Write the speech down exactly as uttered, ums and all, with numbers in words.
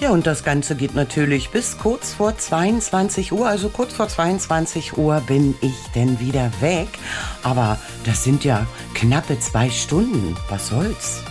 Ja, und das Ganze geht natürlich bis kurz vor zweiundzwanzig Uhr. Also kurz vor zweiundzwanzig Uhr bin ich denn wieder weg. Aber das sind ja knappe zwei Stunden. Was soll's?